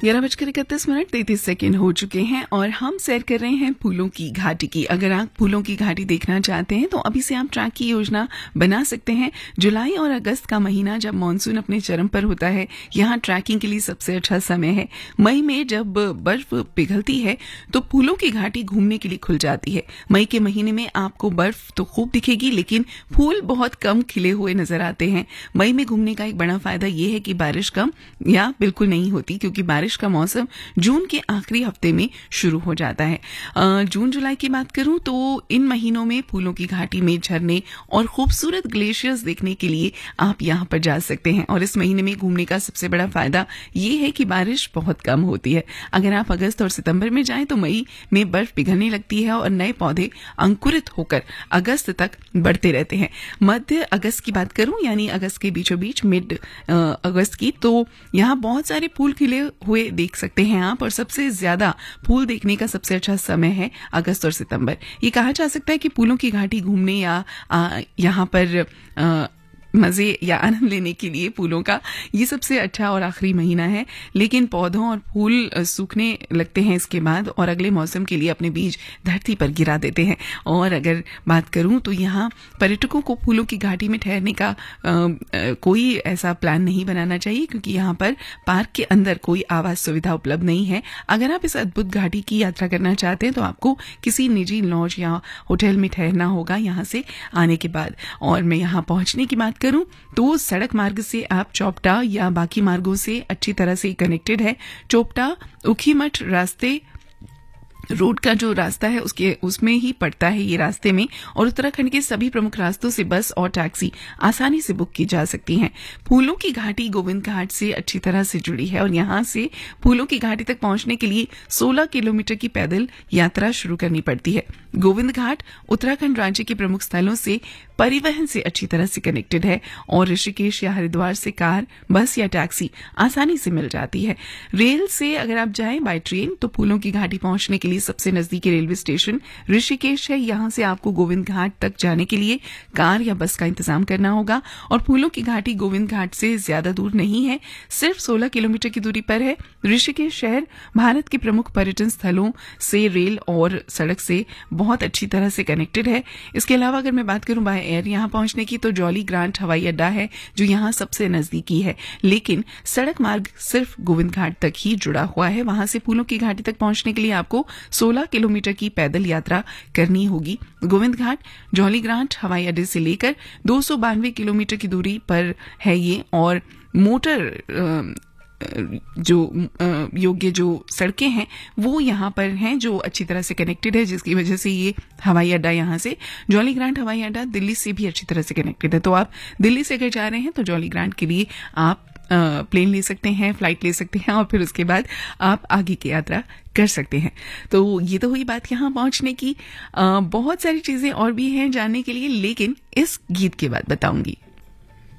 11:31 हो चुके हैं और हम सैर कर रहे हैं फूलों की घाटी की। अगर आप फूलों की घाटी देखना चाहते हैं तो अभी से आप ट्रैक की योजना बना सकते हैं। जुलाई और अगस्त का महीना जब मानसून अपने चरम पर होता है, यहाँ ट्रैकिंग के लिए सबसे अच्छा समय है। मई में जब बर्फ पिघलती है तो फूलों की घाटी घूमने के लिए खुल जाती है। मई के महीने में आपको बर्फ तो खूब दिखेगी, लेकिन फूल बहुत कम खिले हुए नजर आते हैं। मई में घूमने का एक बड़ा फायदा यह है कि बारिश कम या बिल्कुल नहीं होती, क्योंकि बारिश का मौसम जून के आखिरी हफ्ते में शुरू हो जाता है। जून जुलाई की बात करूं तो इन महीनों में फूलों की घाटी में झरने और खूबसूरत ग्लेशियर्स देखने के लिए आप यहां पर जा सकते हैं। और इस महीने में घूमने का सबसे बड़ा फायदा ये है कि बारिश बहुत कम होती है। अगर आप अगस्त और सितंबर में जाएं तो मई में बर्फ पिघलने लगती है और नए पौधे अंकुरित होकर अगस्त तक बढ़ते रहते हैं। मध्य अगस्त की बात करूं, यानी अगस्त के बीचों बीच मिड अगस्त की, तो यहाँ बहुत सारे फूल खिले हुए देख सकते हैं आप। और सबसे ज्यादा फूल देखने का सबसे अच्छा समय है अगस्त और सितंबर। ये कहा जा सकता है कि फूलों की घाटी घूमने या यहाँ पर मजे या आनंद लेने के लिए फूलों का ये सबसे अच्छा और आखिरी महीना है। लेकिन पौधों और फूल सूखने लगते हैं इसके बाद और अगले मौसम के लिए अपने बीज धरती पर गिरा देते हैं। और अगर बात करूं तो यहाँ पर्यटकों को फूलों की घाटी में ठहरने का कोई ऐसा प्लान नहीं बनाना चाहिए, क्योंकि यहाँ पर पार्क के अंदर कोई आवास सुविधा उपलब्ध नहीं है। अगर आप इस अद्भुत घाटी की यात्रा करना चाहते हैं तो आपको किसी निजी लॉज या होटल में ठहरना होगा यहाँ से आने के बाद। और मैं यहाँ पहुंचने की बात करूं तो सड़क मार्ग से आप चोपटा या बाकी मार्गों से अच्छी तरह से कनेक्टेड है। चोपटा उखीमठ रास्ते रोड का जो रास्ता है उसमें ही पड़ता है ये रास्ते में। और उत्तराखंड के सभी प्रमुख रास्तों से बस और टैक्सी आसानी से बुक की जा सकती हैं। फूलों की घाटी गोविंद घाट से अच्छी तरह से जुड़ी है और यहाँ से फूलों की घाटी तक पहुंचने के लिए 16 किलोमीटर की पैदल यात्रा शुरू करनी पड़ती है। गोविंद घाट उत्तराखंड राज्य के प्रमुख स्थलों से परिवहन से अच्छी तरह से कनेक्टेड है और ऋषिकेश या हरिद्वार से कार, बस या टैक्सी आसानी से मिल जाती है। रेल से अगर आप जाएं बाय ट्रेन तो फूलों की घाटी पहुंचने के लिए सबसे नजदीकी रेलवे स्टेशन ऋषिकेश है। यहाँ से आपको गोविंद घाट तक जाने के लिए कार या बस का इंतजाम करना होगा। और फूलों की घाटी गोविंद घाट से ज्यादा दूर नहीं है, सिर्फ 16 किलोमीटर की दूरी पर है। ऋषिकेश शहर भारत के प्रमुख पर्यटन स्थलों से रेल और सड़क से बहुत अच्छी तरह से कनेक्टेड है। इसके अलावा अगर मैं बात करूं बाय एयर यहाँ पहुंचने की, तो जॉली ग्रांट हवाई अड्डा है जो यहाँ सबसे नजदीकी है। लेकिन सड़क मार्ग सिर्फ गोविंद घाट तक ही जुड़ा हुआ है। वहां से फूलों की घाटी तक पहुंचने के लिए आपको 16 किलोमीटर की पैदल यात्रा करनी होगी। गोविंद घाट जॉली ग्रांट हवाई अड्डे से लेकर 292 किलोमीटर की दूरी पर है ये। और मोटर जो योग्य जो सड़कें हैं वो यहाँ पर हैं जो अच्छी तरह से कनेक्टेड है, जिसकी वजह से ये हवाई अड्डा यहाँ से जॉली ग्रांट हवाई अड्डा दिल्ली से भी अच्छी तरह से कनेक्टेड है। तो आप दिल्ली से अगर जा रहे हैं तो जॉली ग्रांट के लिए आप प्लेन ले सकते हैं, फ्लाइट ले सकते हैं और फिर उसके बाद आप आगे की यात्रा कर सकते हैं। तो ये तो हुई बात यहाँ पहुंचने की। बहुत सारी चीजें और भी हैं जानने के लिए, लेकिन इस गीत के बाद बताऊंगी।